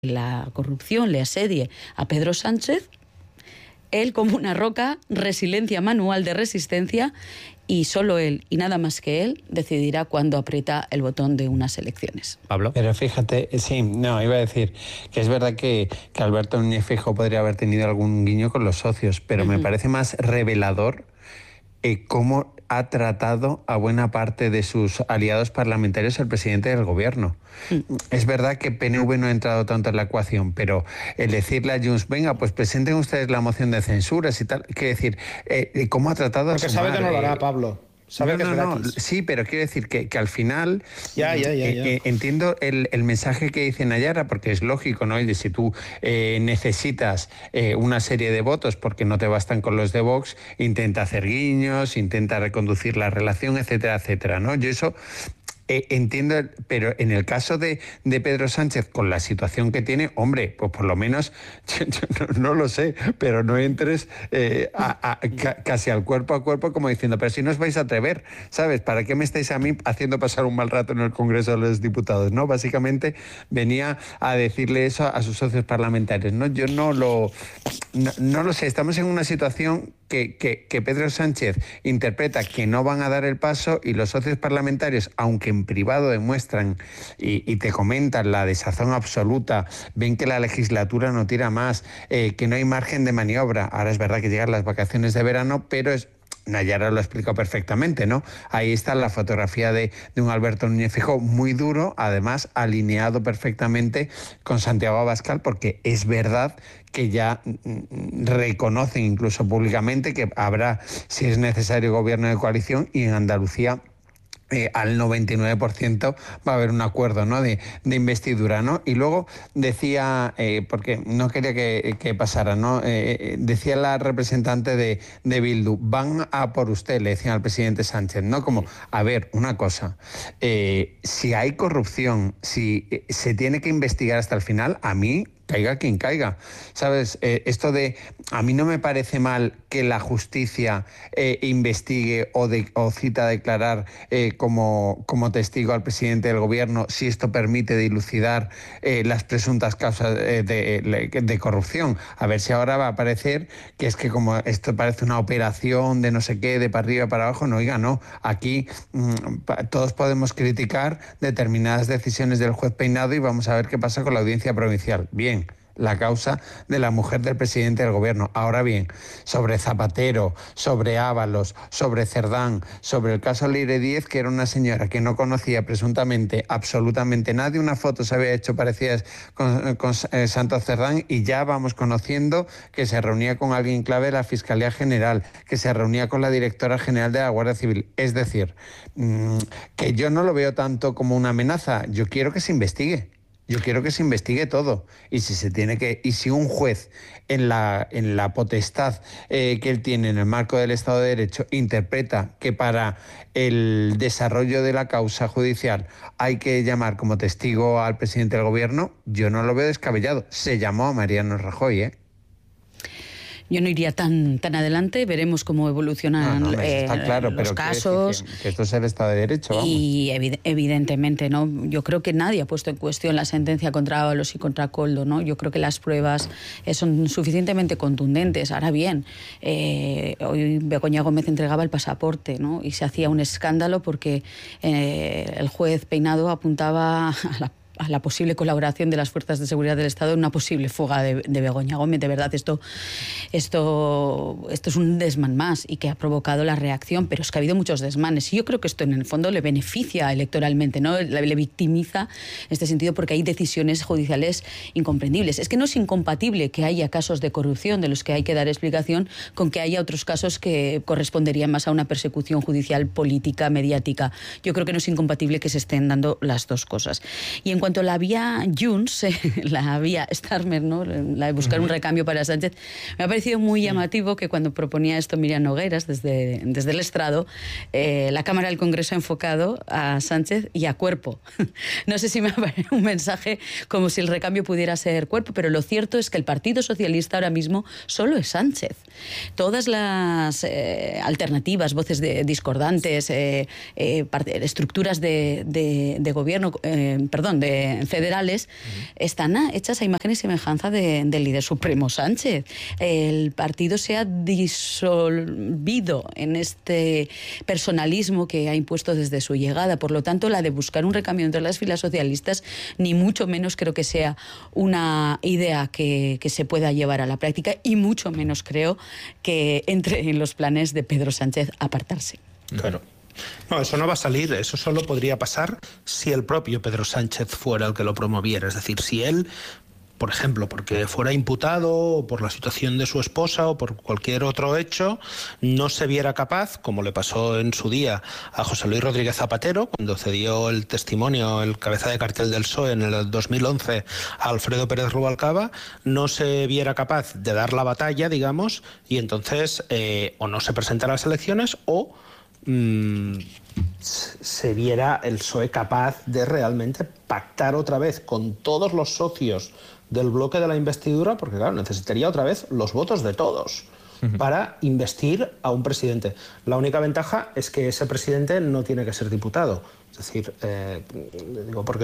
la corrupción le asedie a Pedro Sánchez, él como una roca, resiliencia manual de resistencia, y solo él y nada más que él decidirá cuándo aprieta el botón de unas elecciones. Pablo. Pero fíjate, iba a decir que es verdad que Alberto Núñez Feijóo podría haber tenido algún guiño con los socios, pero me parece más revelador cómo ha tratado a buena parte de sus aliados parlamentarios el presidente del gobierno. Es verdad que PNV no ha entrado tanto en la ecuación, pero el decirle a Junts, venga, pues presenten ustedes la moción de censuras y tal, quiere decir, ¿cómo ha tratado? Porque sabe que no lo hará, Pablo. Sabe que es gratis. Sí, pero quiero decir que al final entiendo el mensaje que dice Nayara, porque es lógico, ¿no? Si tú necesitas una serie de votos porque no te bastan con los de Vox, intenta hacer guiños, intenta reconducir la relación, etcétera, etcétera, ¿no? Yo eso entiendo, pero en el caso de Pedro Sánchez, con la situación que tiene, hombre, pues por lo menos, yo no lo sé, pero no entres casi al cuerpo a cuerpo como diciendo, pero si no os vais a atrever, ¿sabes? ¿Para qué me estáis a mí haciendo pasar un mal rato en el Congreso de los Diputados? ¿No? Básicamente venía a decirle eso a sus socios parlamentarios, ¿no? Yo no lo sé, estamos en una situación que Pedro Sánchez interpreta que no van a dar el paso y los socios parlamentarios, aunque en privado demuestran y te comentan la desazón absoluta, ven que la legislatura no tira más, que no hay margen de maniobra. Ahora es verdad que llegan las vacaciones de verano, pero Nayara lo explicó perfectamente, ¿no? Ahí está la fotografía de un Alberto Núñez Feijóo muy duro, además alineado perfectamente con Santiago Abascal, porque es verdad que ya reconocen incluso públicamente que habrá, si es necesario, gobierno de coalición, y en Andalucía al 99% va a haber un acuerdo, ¿no? de investidura, ¿no? Y luego decía, porque no quería que pasara, ¿no? Decía la representante de Bildu, van a por usted, le decían al presidente Sánchez, ¿no? Como, a ver, una cosa, si hay corrupción, si se tiene que investigar hasta el final, a mí, caiga quien caiga, ¿sabes? Esto de, a mí no me parece mal que la justicia investigue o cita a declarar como testigo al presidente del gobierno si esto permite dilucidar las presuntas causas de corrupción. A ver si ahora va a parecer que es que como esto parece una operación de no sé qué, de para arriba, para abajo. No, oiga, no. Aquí todos podemos criticar determinadas decisiones del juez Peinado y vamos a ver qué pasa con la audiencia provincial. Bien, la causa de la mujer del presidente del gobierno. Ahora bien, sobre Zapatero, sobre Ábalos, sobre Cerdán, sobre el caso Leire Díez, que era una señora que no conocía presuntamente absolutamente nadie, una foto se había hecho parecida con Santos Cerdán, y ya vamos conociendo que se reunía con alguien clave de la Fiscalía General, que se reunía con la directora general de la Guardia Civil. Es decir, que yo no lo veo tanto como una amenaza, yo quiero que se investigue. Yo quiero que se investigue todo, y si un juez en la potestad que él tiene en el marco del Estado de Derecho interpreta que para el desarrollo de la causa judicial hay que llamar como testigo al presidente del gobierno, yo no lo veo descabellado. Se llamó a Mariano Rajoy, ¿eh? Yo no iría tan adelante, veremos cómo evolucionan está claro, los casos. Que esto es el Estado de Derecho, vamos. Y evidentemente, ¿no? Yo creo que nadie ha puesto en cuestión la sentencia contra Ábalos y contra Koldo, ¿no? Yo creo que las pruebas son suficientemente contundentes. Ahora bien, hoy Begoña Gómez entregaba el pasaporte, ¿no? Y se hacía un escándalo porque el juez Peinado apuntaba a la posible colaboración de las fuerzas de seguridad del Estado en una posible fuga de Begoña Gómez. De verdad, esto es un desmán más y que ha provocado la reacción, pero es que ha habido muchos desmanes. Y yo creo que esto en el fondo le beneficia electoralmente, ¿no? Le victimiza en este sentido porque hay decisiones judiciales incomprendibles. Es que no es incompatible que haya casos de corrupción de los que hay que dar explicación con que haya otros casos que corresponderían más a una persecución judicial, política, mediática. Yo creo que no es incompatible que se estén dando las dos cosas. Y en cuanto a la vía Junts, la vía Starmer, ¿no? La de buscar un recambio para Sánchez, me ha parecido muy llamativo que cuando proponía esto Miriam Nogueras desde el estrado, la Cámara del Congreso ha enfocado a Sánchez y a Cuerpo. No sé si me ha parecido un mensaje como si el recambio pudiera ser Cuerpo, pero lo cierto es que el Partido Socialista ahora mismo solo es Sánchez. Todas las alternativas, voces discordantes, estructuras de gobierno, de federales, están hechas a imagen y semejanza del líder supremo Sánchez. El partido se ha disolvido en este personalismo que ha impuesto desde su llegada. Por lo tanto, la de buscar un recambio entre las filas socialistas, ni mucho menos creo que sea una idea que se pueda llevar a la práctica, y mucho menos creo que entre en los planes de Pedro Sánchez apartarse. Claro. No, eso no va a salir. Eso solo podría pasar si el propio Pedro Sánchez fuera el que lo promoviera. Es decir, si él, por ejemplo, porque fuera imputado, o por la situación de su esposa, o por cualquier otro hecho, no se viera capaz, como le pasó en su día a José Luis Rodríguez Zapatero, cuando cedió el testimonio, el cabeza de cartel del PSOE en el 2011 a Alfredo Pérez Rubalcaba, no se viera capaz de dar la batalla, digamos, y entonces o no se presentara a las elecciones o se viera el PSOE capaz de realmente pactar otra vez con todos los socios del bloque de la investidura, porque claro, necesitaría otra vez los votos de todos para investir a un presidente. La única ventaja es que ese presidente no tiene que ser diputado. Es decir, digo, porque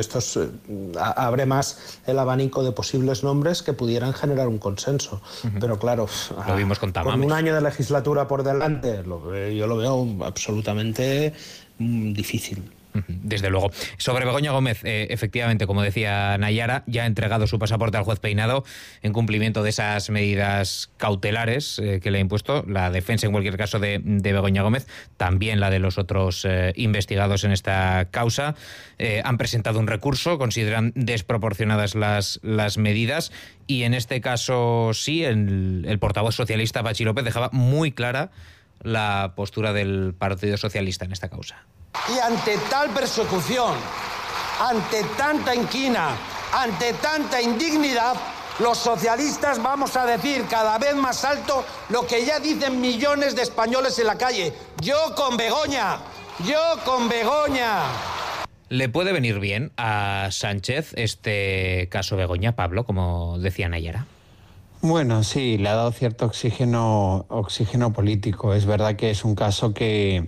abre más el abanico de posibles nombres que pudieran generar un consenso. Pero claro, lo vimos con un año de legislatura por delante, yo lo veo absolutamente difícil. Desde luego. Sobre Begoña Gómez, efectivamente, como decía Nayara, ya ha entregado su pasaporte al juez Peinado en cumplimiento de esas medidas cautelares que le ha impuesto la defensa, en cualquier caso, de Begoña Gómez, también la de los otros investigados en esta causa. Han presentado un recurso, consideran desproporcionadas las medidas, y en este caso sí, el portavoz socialista Pachi López dejaba muy clara la postura del Partido Socialista en esta causa. Y ante tal persecución, ante tanta inquina, ante tanta indignidad, los socialistas vamos a decir cada vez más alto lo que ya dicen millones de españoles en la calle: yo con Begoña, yo con Begoña. ¿Le puede venir bien a Sánchez este caso Begoña, Pablo, como decía Nayara? Bueno, sí, le ha dado cierto oxígeno político. Es verdad que es un caso que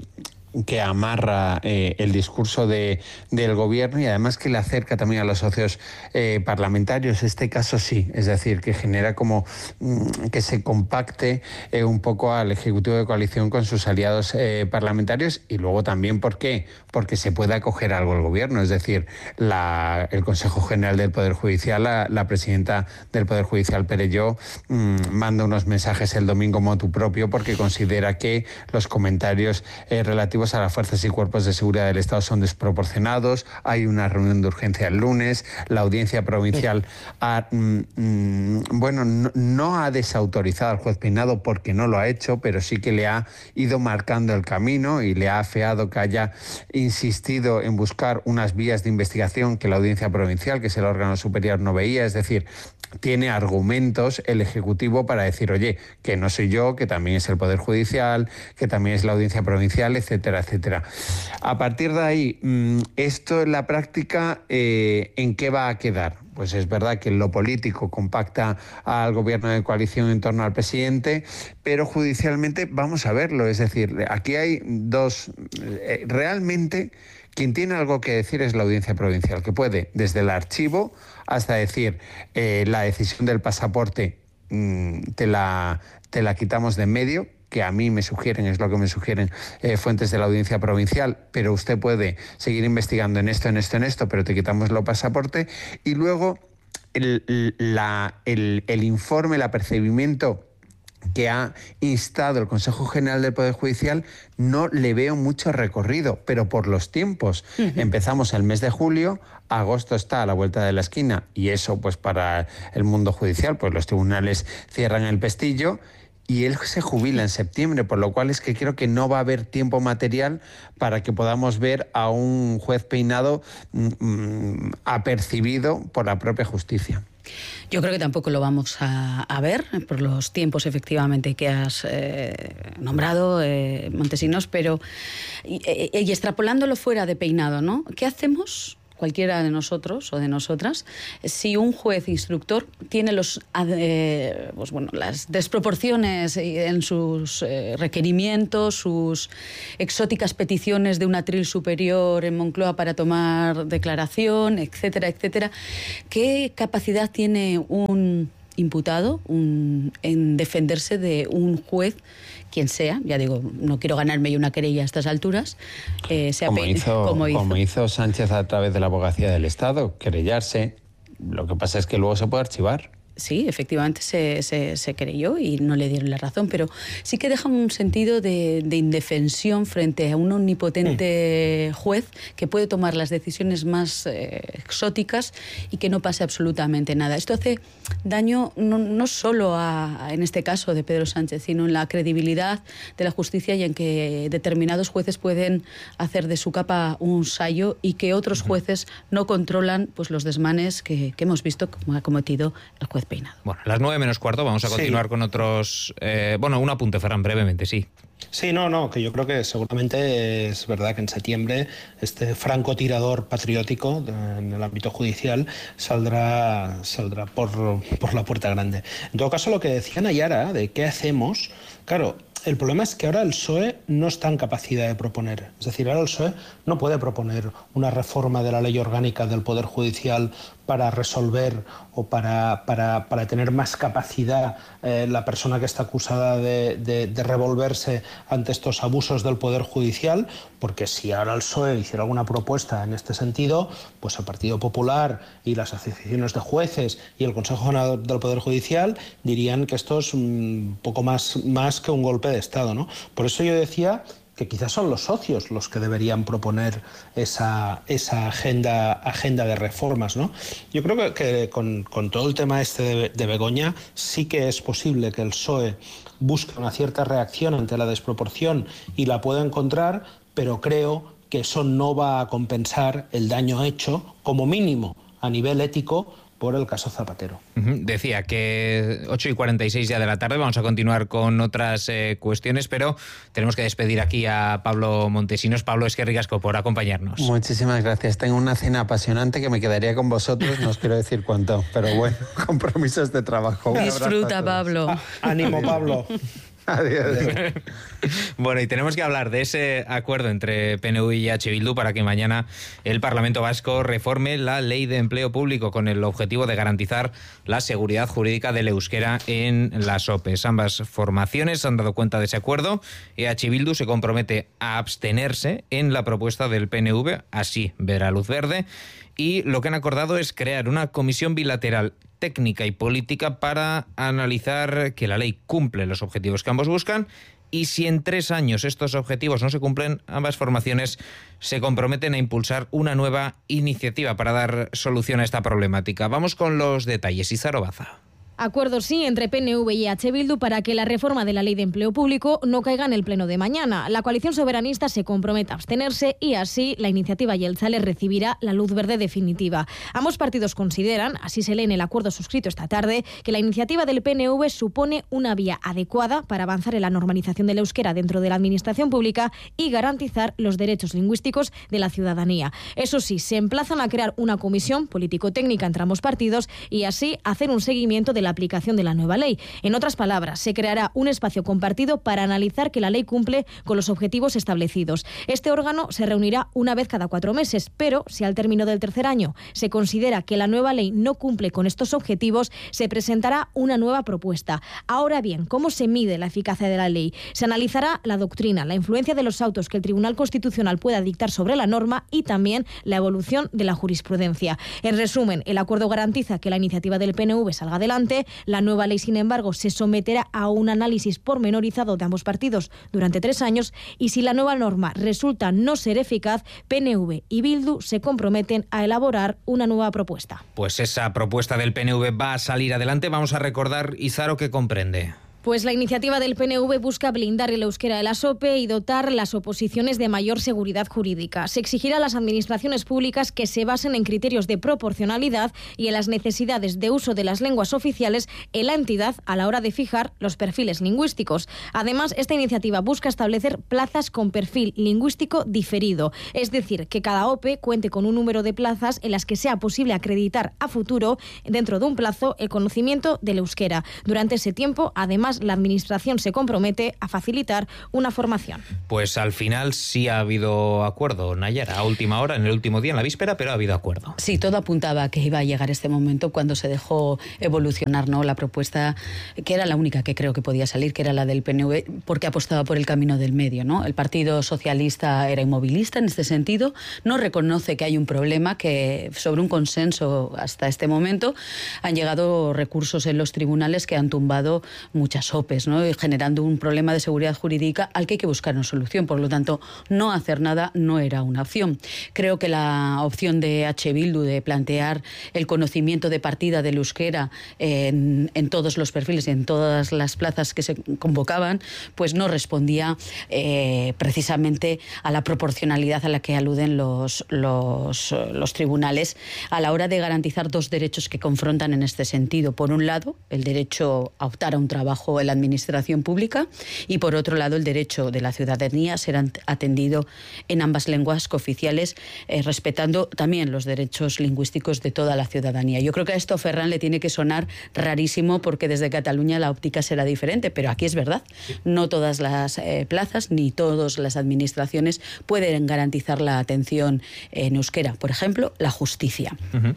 amarra el discurso del gobierno, y además que le acerca también a los socios parlamentarios. Este caso sí, es decir, que genera como que se compacte un poco al Ejecutivo de coalición con sus aliados parlamentarios, y luego también, ¿por qué? Porque se puede acoger algo el gobierno, es decir, el Consejo General del Poder Judicial, la presidenta del Poder Judicial, Perelló, manda unos mensajes el domingo motu propio porque considera que los comentarios relativos a las fuerzas y cuerpos de seguridad del Estado son desproporcionados. Hay una reunión de urgencia el lunes. La Audiencia Provincial no ha desautorizado al juez Peinado porque no lo ha hecho, pero sí que le ha ido marcando el camino y le ha afeado que haya insistido en buscar unas vías de investigación que la Audiencia Provincial, que es el órgano superior, no veía. Es decir, tiene argumentos el Ejecutivo para decir, oye, que no soy yo, que también es el Poder Judicial, que también es la Audiencia Provincial, etcétera, etcétera. A partir de ahí, esto en la práctica, ¿en qué va a quedar? Pues es verdad que en lo político compacta al gobierno de coalición en torno al presidente, pero judicialmente vamos a verlo. Es decir, aquí hay dos... realmente, quien tiene algo que decir es la Audiencia Provincial, que puede, desde el archivo hasta decir la decisión del pasaporte te la quitamos de en medio, que a mí me sugieren, es lo que me sugieren fuentes de la Audiencia Provincial, pero usted puede seguir investigando en esto, pero te quitamos el pasaporte. Y luego el informe, el apercibimiento que ha instado el Consejo General del Poder Judicial, no le veo mucho recorrido, pero por los tiempos. Empezamos el mes de julio, agosto está a la vuelta de la esquina, y eso pues para el mundo judicial, pues los tribunales cierran el pestillo, y él se jubila en septiembre, por lo cual es que creo que no va a haber tiempo material para que podamos ver a un juez Peinado apercibido por la propia justicia. Yo creo que tampoco lo vamos a ver por los tiempos efectivamente que has nombrado, Montesinos, pero y extrapolándolo fuera de Peinado, ¿no? ¿Qué hacemos cualquiera de nosotros o de nosotras, si un juez instructor tiene las desproporciones en sus requerimientos, sus exóticas peticiones de un atril superior en Moncloa para tomar declaración, etcétera, etcétera. ¿Qué capacidad tiene un imputado en defenderse de un juez, quien sea? Ya digo, no quiero ganarme yo una querella a estas alturas. Como hizo Sánchez a través de la Abogacía del Estado, querellarse. Lo que pasa es que luego se puede archivar. Sí, efectivamente se creyó y no le dieron la razón, pero sí que deja un sentido de indefensión frente a un omnipotente juez que puede tomar las decisiones más exóticas y que no pase absolutamente nada. Esto hace daño no solo en este caso de Pedro Sánchez, sino en la credibilidad de la justicia y en que determinados jueces pueden hacer de su capa un sayo y que otros jueces no controlan pues los desmanes que hemos visto como ha cometido el juez Peinado. Bueno, a las 9:15 vamos a continuar con otros... un apunte, Ferran, brevemente, sí. Sí, que yo creo que seguramente es verdad que en septiembre este francotirador patriótico en el ámbito judicial saldrá por la puerta grande. En todo caso, lo que decía Nayara de qué hacemos, claro, el problema es que ahora el PSOE no está en capacidad de proponer. Es decir, ahora el PSOE no puede proponer una reforma de la ley orgánica del Poder Judicial para resolver o para tener más capacidad la persona que está acusada de revolverse ante estos abusos del Poder Judicial, porque si ahora el PSOE hiciera alguna propuesta en este sentido, pues el Partido Popular y las asociaciones de jueces y el Consejo General del Poder Judicial dirían que esto es un poco más que un golpe de Estado, ¿no? Por eso yo decía que quizás son los socios los que deberían proponer esa agenda de reformas, ¿no? Yo creo que con todo el tema este de Begoña sí que es posible que el PSOE busque una cierta reacción ante la desproporción y la pueda encontrar, pero creo que eso no va a compensar el daño hecho, como mínimo a nivel ético, por el caso Zapatero. Decía que 8:46 ya de la tarde, vamos a continuar con otras cuestiones, pero tenemos que despedir aquí a Pablo Montesinos. Pablo, es que ricasco por acompañarnos. Muchísimas gracias. Tengo una cena apasionante que me quedaría con vosotros, no os quiero decir cuánto, pero bueno, compromisos de trabajo. Disfruta, Pablo. Ánimo, Pablo. Adiós. Bueno, y tenemos que hablar de ese acuerdo entre PNV y EH Bildu para que mañana el Parlamento Vasco reforme la Ley de Empleo Público con el objetivo de garantizar la seguridad jurídica del euskera en las OPEs. Ambas formaciones han dado cuenta de ese acuerdo. EH Bildu se compromete a abstenerse en la propuesta del PNV, así verá luz verde. Y lo que han acordado es crear una comisión bilateral técnica y política para analizar que la ley cumple los objetivos que ambos buscan, y si en 3 años estos objetivos no se cumplen, ambas formaciones se comprometen a impulsar una nueva iniciativa para dar solución a esta problemática. Vamos con los detalles. Izaro Baza. Acuerdo sí entre PNV y EH Bildu para que la reforma de la Ley de Empleo Público no caiga en el pleno de mañana. La coalición soberanista se compromete a abstenerse y así la iniciativa Jeltzale recibirá la luz verde definitiva. Ambos partidos consideran, así se lee en el acuerdo suscrito esta tarde, que la iniciativa del PNV supone una vía adecuada para avanzar en la normalización del euskera dentro de la administración pública y garantizar los derechos lingüísticos de la ciudadanía. Eso sí, se emplazan a crear una comisión político-técnica entre ambos partidos y así hacer un seguimiento de la aplicación de la nueva ley. En otras palabras, se creará un espacio compartido para analizar que la ley cumple con los objetivos establecidos. Este órgano se reunirá una vez cada 4 meses, pero si al término del tercer año se considera que la nueva ley no cumple con estos objetivos, se presentará una nueva propuesta. Ahora bien, ¿cómo se mide la eficacia de la ley? Se analizará la doctrina, la influencia de los autos que el Tribunal Constitucional pueda dictar sobre la norma y también la evolución de la jurisprudencia. En resumen, el acuerdo garantiza que la iniciativa del PNV salga adelante. La nueva ley, sin embargo, se someterá a un análisis pormenorizado de ambos partidos durante 3 años y si la nueva norma resulta no ser eficaz, PNV y Bildu se comprometen a elaborar una nueva propuesta. Pues esa propuesta del PNV va a salir adelante. Vamos a recordar, Izaro, ¿qué comprende? Pues la iniciativa del PNV busca blindar el euskera de la SOPE y dotar las oposiciones de mayor seguridad jurídica. Se exigirá a las administraciones públicas que se basen en criterios de proporcionalidad y en las necesidades de uso de las lenguas oficiales en la entidad a la hora de fijar los perfiles lingüísticos. Además, esta iniciativa busca establecer plazas con perfil lingüístico diferido, es decir, que cada OPE cuente con un número de plazas en las que sea posible acreditar a futuro, dentro de un plazo, el conocimiento del euskera. Durante ese tiempo, además, la Administración se compromete a facilitar una formación. Pues al final sí ha habido acuerdo, Nayara, a última hora, en el último día, en la víspera, pero ha habido acuerdo. Sí, todo apuntaba a que iba a llegar este momento cuando se dejó evolucionar, ¿no?, la propuesta, que era la única que creo que podía salir, que era la del PNV, porque apostaba por el camino del medio, ¿no? El Partido Socialista era inmovilista en este sentido, no reconoce que hay un problema, que sobre un consenso hasta este momento han llegado recursos en los tribunales que han tumbado muchas OPEs, ¿no?, y generando un problema de seguridad jurídica al que hay que buscar una solución. Por lo tanto, no hacer nada no era una opción. Creo que la opción de H. Bildu de plantear el conocimiento de partida del euskera en todos los perfiles y en todas las plazas que se convocaban, pues no respondía precisamente a la proporcionalidad a la que aluden los tribunales a la hora de garantizar dos derechos que confrontan en este sentido. Por un lado, el derecho a optar a un trabajo en la administración pública y, por otro lado, el derecho de la ciudadanía a ser atendido en ambas lenguas cooficiales, respetando también los derechos lingüísticos de toda la ciudadanía. Yo creo que a esto, Ferran, le tiene que sonar rarísimo porque desde Cataluña la óptica será diferente, pero aquí es verdad. No todas las plazas ni todas las administraciones pueden garantizar la atención en euskera. Por ejemplo, la justicia.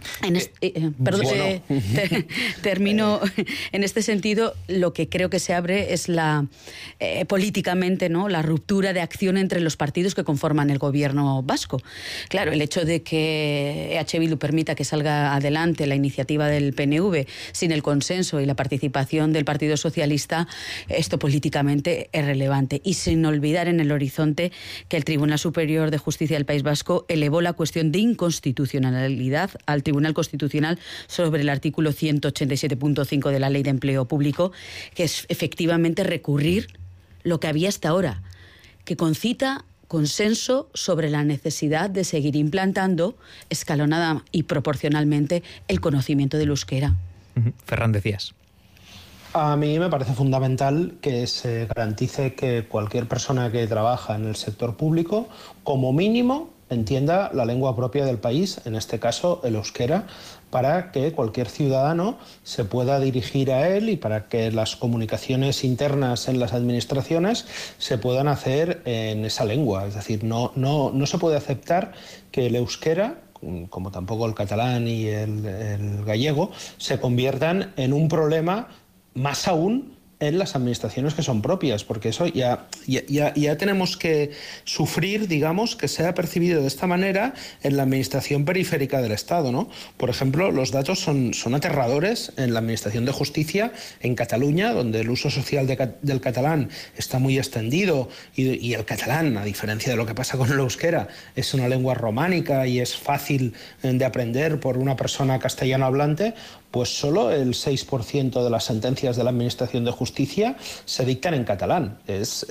Termino en este sentido. Lo que creo que se abre es políticamente, ¿no?, la ruptura de acción entre los partidos que conforman el gobierno vasco. Claro, el hecho de que EH Bildu permita que salga adelante la iniciativa del PNV sin el consenso y la participación del Partido Socialista, esto políticamente es relevante. Y sin olvidar en el horizonte que el Tribunal Superior de Justicia del País Vasco elevó la cuestión de inconstitucionalidad al Tribunal Constitucional sobre el artículo 187.5 de la Ley de Empleo Público, que es efectivamente recurrir lo que había hasta ahora, que concita consenso sobre la necesidad de seguir implantando escalonada y proporcionalmente el conocimiento del euskera. Ferran, decías. A mí me parece fundamental que se garantice que cualquier persona que trabaja en el sector público, como mínimo, entienda la lengua propia del país, en este caso el euskera, para que cualquier ciudadano se pueda dirigir a él y para que las comunicaciones internas en las administraciones se puedan hacer en esa lengua. Es decir, no se puede aceptar que el euskera, como tampoco el catalán y el gallego, se conviertan en un problema, más aún en las administraciones que son propias, porque eso ya tenemos que sufrir, digamos, que sea percibido de esta manera en la administración periférica del Estado, ¿no? Por ejemplo, los datos son aterradores en la administración de justicia en Cataluña, donde el uso social del catalán está muy extendido y el catalán, a diferencia de lo que pasa con el euskera, es una lengua románica y es fácil de aprender por una persona castellano hablante. Pues solo el 6% de las sentencias de la Administración de Justicia se dictan en catalán. Es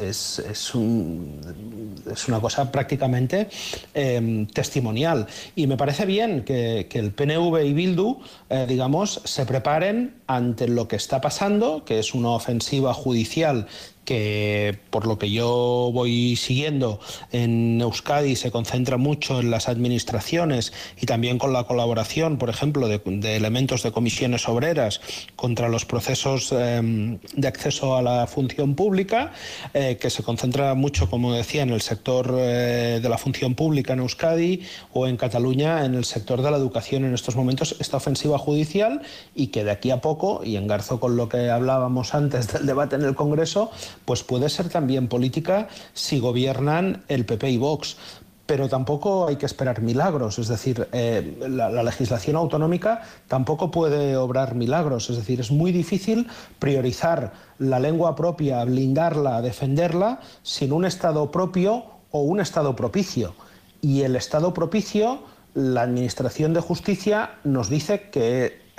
una cosa prácticamente testimonial. Y me parece bien que el PNV y Bildu, digamos, se preparen ante lo que está pasando, que es una ofensiva judicial que, por lo que yo voy siguiendo, en Euskadi se concentra mucho en las administraciones y también con la colaboración, por ejemplo, de elementos de comisiones obreras contra los procesos de acceso a la función pública, que se concentra mucho, como decía, en el sector de la función pública en Euskadi o en Cataluña en el sector de la educación en estos momentos, esta ofensiva judicial, y que de aquí a poco, y engarzo con lo que hablábamos antes del debate en el Congreso, pues puede ser también política si gobiernan el PP y Vox. Pero tampoco hay que esperar milagros, es decir, la legislación autonómica tampoco puede obrar milagros, es decir, es muy difícil priorizar la lengua propia, blindarla, defenderla, sin un Estado propio o un Estado propicio. Y el Estado propicio, la Administración de Justicia nos dice que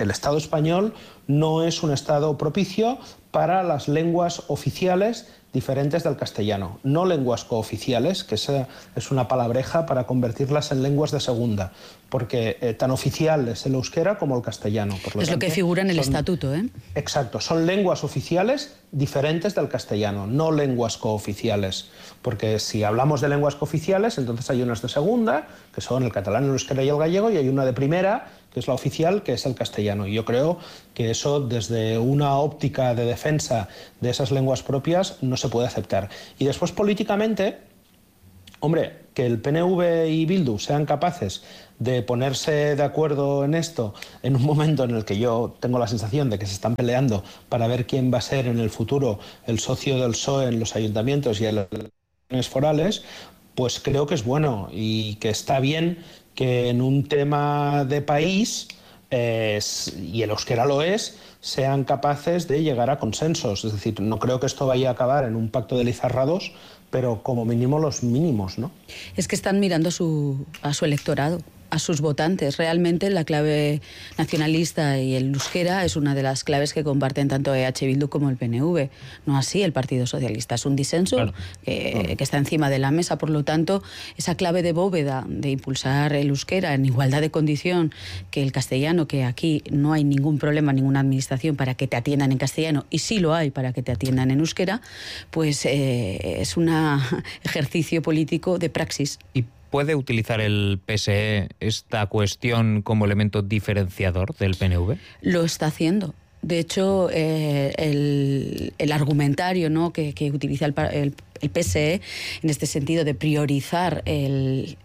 el Estado español no es un Estado propicio para las lenguas oficiales diferentes del castellano, no lenguas cooficiales, que esa es una palabreja para convertirlas en lenguas de segunda, porque tan oficial es el euskera como el castellano. Por es lo que figura en el estatuto, ¿eh? Exacto, son lenguas oficiales diferentes del castellano, no lenguas cooficiales, porque si hablamos de lenguas cooficiales, entonces hay unas de segunda, que son el catalán, el euskera y el gallego, y hay una de primera, que es la oficial, que es el castellano. Y yo creo que eso, desde una óptica de defensa de esas lenguas propias, no se puede aceptar. Y después, políticamente, hombre, que el PNV y Bildu sean capaces de ponerse de acuerdo en esto en un momento en el que yo tengo la sensación de que se están peleando para ver quién va a ser en el futuro el socio del PSOE en los ayuntamientos y en las elecciones forales, pues creo que es bueno y que está bien que en un tema de país, y el euskera lo es, sean capaces de llegar a consensos. Es decir, no creo que esto vaya a acabar en un pacto de Lizarrados, pero como mínimo los mínimos, ¿no? Es que están mirando a su electorado, a sus votantes. Realmente la clave nacionalista y el euskera es una de las claves que comparten tanto EH Bildu como el PNV. No así el Partido Socialista. Es un disenso, claro, que está encima de la mesa. Por lo tanto, esa clave de bóveda de impulsar el euskera en igualdad de condición que el castellano, que aquí no hay ningún problema, ninguna administración para que te atiendan en castellano, y sí lo hay para que te atiendan en euskera, pues es un ejercicio político de praxis. ¿Y puede utilizar el PSE esta cuestión como elemento diferenciador del PNV? Lo está haciendo. De hecho, el argumentario, ¿no?, que utiliza el PSE en este sentido de priorizar el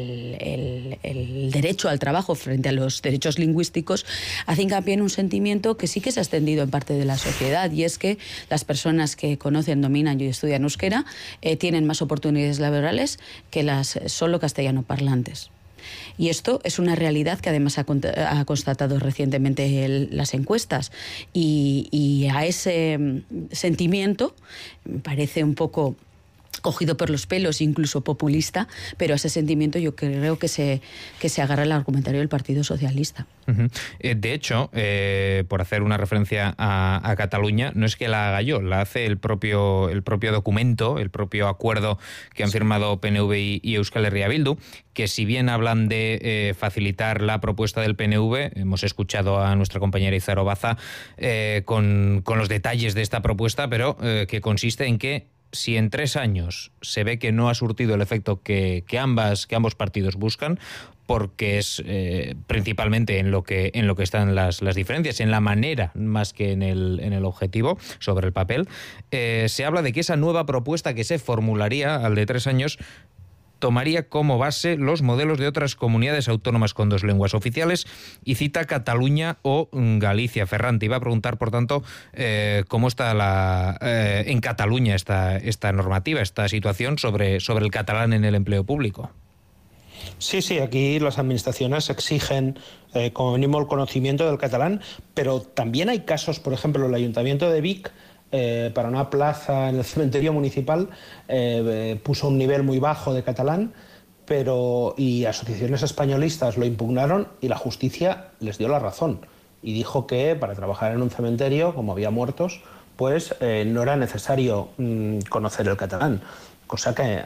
derecho al trabajo frente a los derechos lingüísticos hace hincapié en un sentimiento que sí que se ha extendido en parte de la sociedad, y es que las personas que conocen, dominan y estudian euskera tienen más oportunidades laborales que las solo castellano parlantes. Y esto es una realidad que además ha constatado recientemente las encuestas. Y a ese sentimiento, me parece un poco cogido por los pelos, incluso populista, pero a ese sentimiento yo creo que se agarra el argumentario del Partido Socialista. Uh-huh. De hecho, por hacer una referencia a Cataluña, no es que la haga yo, la hace el propio documento, el propio acuerdo que han firmado PNV y Euskal Herria Bildu, que si bien hablan de facilitar la propuesta del PNV, hemos escuchado a nuestra compañera Izaro Baza con los detalles de esta propuesta, pero que consiste en que si en 3 años se ve que no ha surtido el efecto que ambos partidos buscan, porque es principalmente en lo que están las diferencias, en la manera más que en el objetivo, sobre el papel, se habla de que esa nueva propuesta que se formularía al de 3 años tomaría como base los modelos de otras comunidades autónomas con 2 lenguas oficiales y cita Cataluña o Galicia. Ferran, te iba a preguntar, por tanto, cómo está en Cataluña esta normativa, esta situación sobre el catalán en el empleo público. Sí, aquí las administraciones exigen como mínimo el conocimiento del catalán, pero también hay casos, por ejemplo, el Ayuntamiento de Vic, para una plaza en el cementerio municipal, puso un nivel muy bajo de catalán, y asociaciones españolistas lo impugnaron y la justicia les dio la razón y dijo que para trabajar en un cementerio, como había muertos, pues no era necesario conocer el catalán, cosa que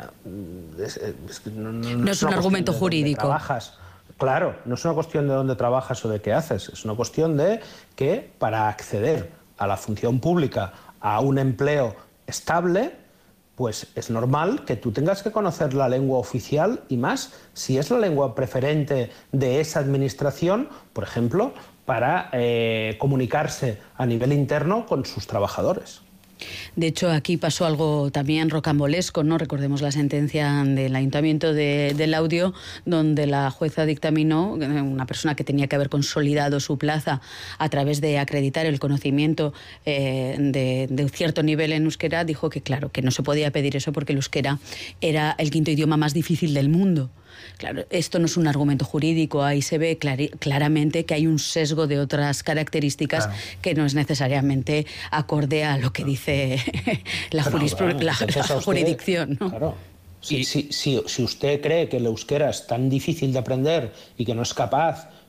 no es un argumento jurídico. Claro, no es una cuestión de dónde trabajas o de qué haces, es una cuestión de que para acceder a la función pública, a un empleo estable, pues es normal que tú tengas que conocer la lengua oficial, y más si es la lengua preferente de esa administración, por ejemplo, para comunicarse a nivel interno con sus trabajadores. De hecho, aquí pasó algo también rocambolesco, ¿no? Recordemos la sentencia del Ayuntamiento de Laudio, donde la jueza dictaminó, una persona que tenía que haber consolidado su plaza a través de acreditar el conocimiento de cierto nivel en euskera, dijo que claro, que no se podía pedir eso porque el euskera era el 5º idioma más difícil del mundo. Claro, esto no es un argumento jurídico, ahí se ve claramente que hay un sesgo de otras características, claro, que no es necesariamente acorde a lo que dice la jurisdicción, ¿no? Claro. Si usted cree que el euskera es tan difícil de aprender y que no es capaz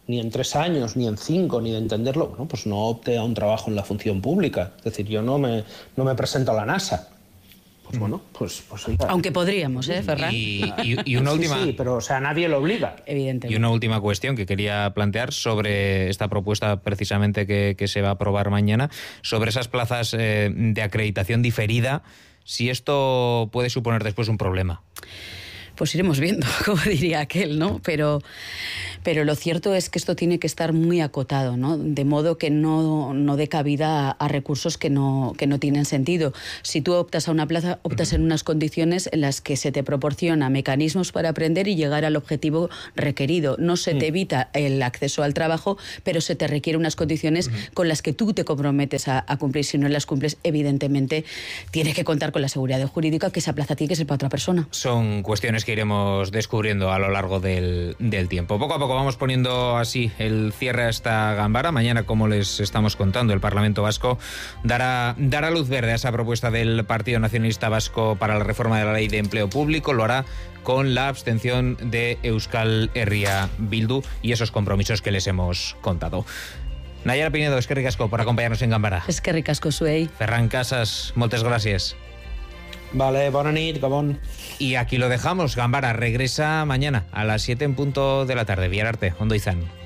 ni en 3 años, ni en 5, ni de entenderlo, bueno, pues no opte a un trabajo en la función pública. Es decir, yo no me presento a la NASA. Pues bueno, pues oiga. Aunque podríamos, Ferran. Y una última... Sí, pero o sea, nadie lo obliga. Evidentemente. Y una última cuestión que quería plantear sobre esta propuesta precisamente que se va a aprobar mañana, sobre esas plazas de acreditación diferida, si esto puede suponer después un problema. Pues iremos viendo, como diría aquel, ¿no? Pero lo cierto es que esto tiene que estar muy acotado, ¿no? De modo que no dé cabida a recursos que no tienen sentido. Si tú optas a una plaza, optas en unas condiciones en las que se te proporciona mecanismos para aprender y llegar al objetivo requerido. No se te evita el acceso al trabajo, pero se te requiere unas condiciones con las que tú te comprometes a cumplir. Si no las cumples, evidentemente tienes que contar con la seguridad jurídica que esa plaza tiene que ser para otra persona. Son cuestiones que iremos descubriendo a lo largo del tiempo. Poco a poco vamos poniendo así el cierre a esta gambara. Mañana, como les estamos contando, el Parlamento Vasco dará luz verde a esa propuesta del Partido Nacionalista Vasco para la reforma de la Ley de Empleo Público. Lo hará con la abstención de Euskal Herria Bildu y esos compromisos que les hemos contado. Nayara Pinedo, eskerrik asko por acompañarnos en Gambara. Eskerrik asko zuei. Ferran Casas, moltes gràcies. Vale, bona nit, Gabón. Y aquí lo dejamos. Gambara regresa mañana a las 7 en punto de la tarde. Bihar arte, ondo izan.